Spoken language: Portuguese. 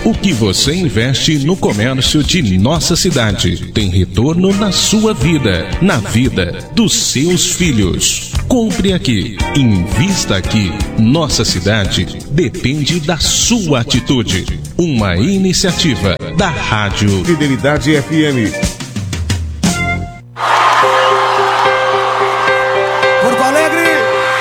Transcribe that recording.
O que você investe no comércio de nossa cidade tem retorno na sua vida, na vida dos seus filhos. Compre aqui, invista aqui. Nossa cidade depende da sua atitude. Uma iniciativa da Rádio Fidelidade FM